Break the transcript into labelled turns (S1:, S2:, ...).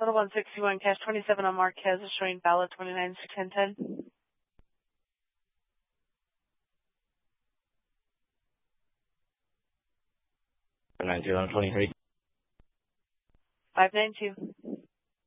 S1: Little 161, cash 27 on Marquez is showing valid 29-1010.
S2: 92 on 23.
S1: 592.